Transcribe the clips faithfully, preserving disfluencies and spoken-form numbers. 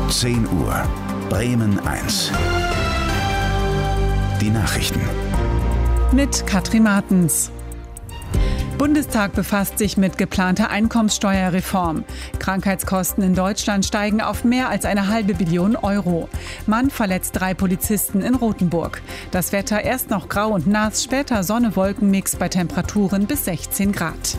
zehn Uhr, Bremen eins. Die Nachrichten. Mit Katrin Martens. Bundestag befasst sich mit geplanter Einkommenssteuerreform. Krankheitskosten in Deutschland steigen auf mehr als eine halbe Billion Euro. Mann verletzt drei Polizisten in Rothenburg. Das Wetter erst noch grau und nass, später Sonne-Wolken-Mix bei Temperaturen bis sechzehn Grad.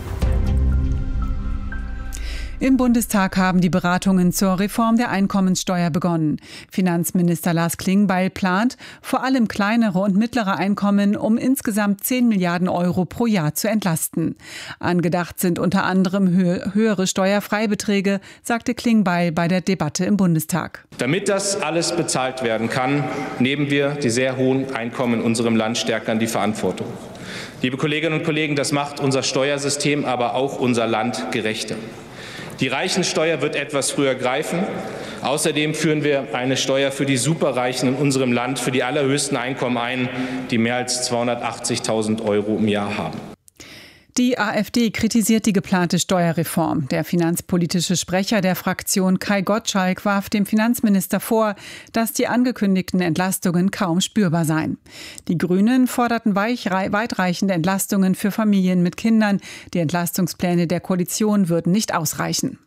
Im Bundestag haben die Beratungen zur Reform der Einkommenssteuer begonnen. Finanzminister Lars Klingbeil plant, vor allem kleinere und mittlere Einkommen um insgesamt zehn Milliarden Euro pro Jahr zu entlasten. Angedacht sind unter anderem hö- höhere Steuerfreibeträge, sagte Klingbeil bei der Debatte im Bundestag. Damit das alles bezahlt werden kann, nehmen wir die sehr hohen Einkommen in unserem Land stärker in die Verantwortung. Liebe Kolleginnen und Kollegen, das macht unser Steuersystem, aber auch unser Land gerechter. Die Reichensteuer wird etwas früher greifen. Außerdem führen wir eine Steuer für die Superreichen in unserem Land, für die allerhöchsten Einkommen ein, die mehr als zweihundertachtzigtausend Euro im Jahr haben. Die AfD kritisiert die geplante Steuerreform. Der finanzpolitische Sprecher der Fraktion Kai Gottschalk warf dem Finanzminister vor, dass die angekündigten Entlastungen kaum spürbar seien. Die Grünen forderten weitreichende Entlastungen für Familien mit Kindern. Die Entlastungspläne der Koalition würden nicht ausreichen.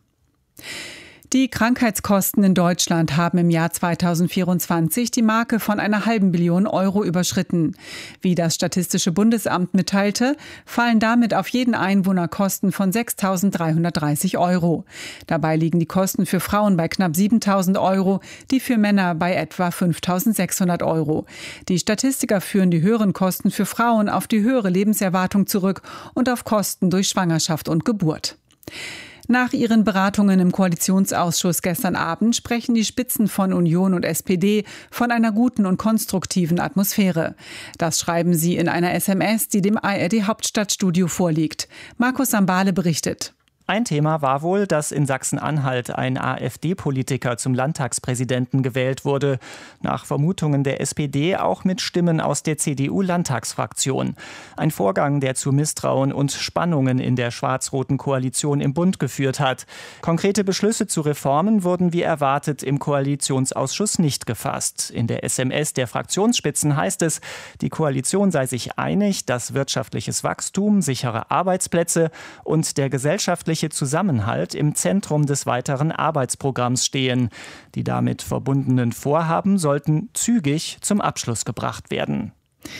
Die Krankheitskosten in Deutschland haben im Jahr zweitausendvierundzwanzig die Marke von einer halben Billion Euro überschritten. Wie das Statistische Bundesamt mitteilte, fallen damit auf jeden Einwohner Kosten von sechstausenddreihundertdreißig Euro. Dabei liegen die Kosten für Frauen bei knapp siebentausend Euro, die für Männer bei etwa fünftausendsechshundert Euro. Die Statistiker führen die höheren Kosten für Frauen auf die höhere Lebenserwartung zurück und auf Kosten durch Schwangerschaft und Geburt. Nach ihren Beratungen im Koalitionsausschuss gestern Abend sprechen die Spitzen von Union und S P D von einer guten und konstruktiven Atmosphäre. Das schreiben sie in einer S M S, die dem A R D-Hauptstadtstudio vorliegt. Markus Sambale berichtet. Ein Thema war wohl, dass in Sachsen-Anhalt ein AfD-Politiker zum Landtagspräsidenten gewählt wurde. Nach Vermutungen der S P D auch mit Stimmen aus der C D U-Landtagsfraktion. Ein Vorgang, der zu Misstrauen und Spannungen in der schwarz-roten Koalition im Bund geführt hat. Konkrete Beschlüsse zu Reformen wurden wie erwartet im Koalitionsausschuss nicht gefasst. In der S M S der Fraktionsspitzen heißt es, die Koalition sei sich einig, dass wirtschaftliches Wachstum, sichere Arbeitsplätze und der gesellschaftliche Zusammenhalt im Zentrum des weiteren Arbeitsprogramms stehen. Die damit verbundenen Vorhaben sollten zügig zum Abschluss gebracht werden.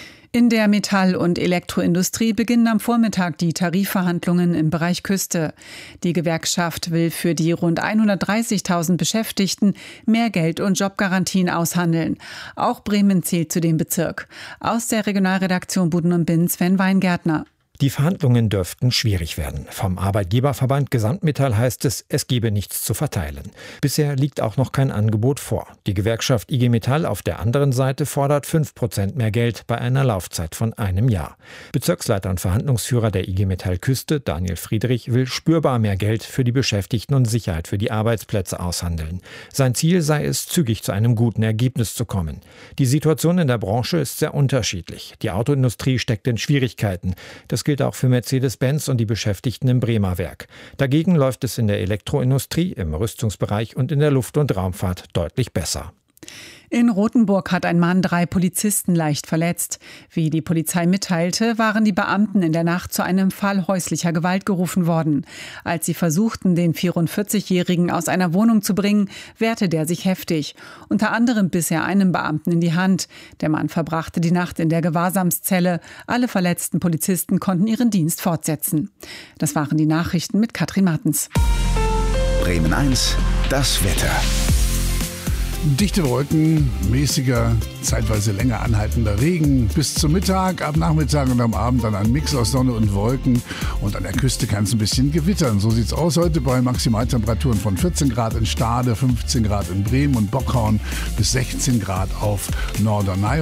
In der Metall- und Elektroindustrie beginnen am Vormittag die Tarifverhandlungen im Bereich Küste. Die Gewerkschaft will für die rund hundertdreißigtausend Beschäftigten mehr Geld und Jobgarantien aushandeln. Auch Bremen zählt zu dem Bezirk. Aus der Regionalredaktion Buden und Bin, Sven Weingärtner. Die Verhandlungen dürften schwierig werden. Vom Arbeitgeberverband Gesamtmetall heißt es, es gebe nichts zu verteilen. Bisher liegt auch noch kein Angebot vor. Die Gewerkschaft I G Metall auf der anderen Seite fordert fünf Prozent mehr Geld bei einer Laufzeit von einem Jahr. Bezirksleiter und Verhandlungsführer der I G Metall Küste, Daniel Friedrich, will spürbar mehr Geld für die Beschäftigten und Sicherheit für die Arbeitsplätze aushandeln. Sein Ziel sei es, zügig zu einem guten Ergebnis zu kommen. Die Situation in der Branche ist sehr unterschiedlich. Die Autoindustrie steckt in Schwierigkeiten. Das gilt auch für Mercedes-Benz und die Beschäftigten im Bremer Werk. Dagegen läuft es in der Elektroindustrie, im Rüstungsbereich und in der Luft- und Raumfahrt deutlich besser. In Rothenburg hat ein Mann drei Polizisten leicht verletzt. Wie die Polizei mitteilte, waren die Beamten in der Nacht zu einem Fall häuslicher Gewalt gerufen worden. Als sie versuchten, den vierundvierzigjährigen aus einer Wohnung zu bringen, wehrte der sich heftig. Unter anderem biss er einem Beamten in die Hand. Der Mann verbrachte die Nacht in der Gewahrsamszelle. Alle verletzten Polizisten konnten ihren Dienst fortsetzen. Das waren die Nachrichten mit Katrin Martens. Bremen eins, das Wetter. Dichte Wolken, mäßiger, zeitweise länger anhaltender Regen bis zum Mittag, ab Nachmittag und am Abend dann ein Mix aus Sonne und Wolken und an der Küste kann es ein bisschen gewittern. So sieht's aus heute bei Maximaltemperaturen von vierzehn Grad in Stade, fünfzehn Grad in Bremen und Bockhorn bis sechzehn Grad auf Norderney.